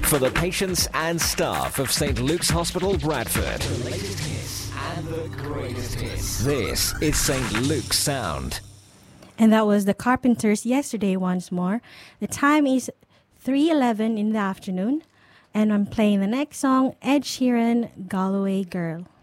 for the patients and staff of St. Luke's Hospital, Bradford. The latest hits and the greatest hits. This is St. Luke's Sound. And that was the Carpenters Yesterday once more. The time is 3:11 in the afternoon. And I'm playing the next song, Ed Sheeran, Galway Girl.